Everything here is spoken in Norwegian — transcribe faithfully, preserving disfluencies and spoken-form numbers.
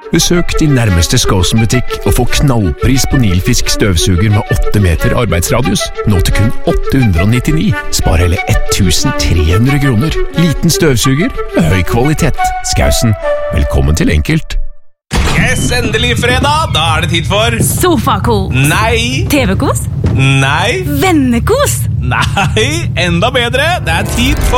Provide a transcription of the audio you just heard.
Besøk din nærmeste Skåsen-butikk og få knallpris på Nilfisk støvsuger med åtte meter arbeidsradius. Nå til kun åtte hundre nittini. Spar hele ettusen tre hundre kroner. Liten støvsuger med høy kvalitet. Skåsen, velkommen til Enkelt. Yes, endelig fredag. Da er det tid for Sofakos. Nei. T V-kos. Nei. Vennekos. Nei, enda bedre. Det er tid for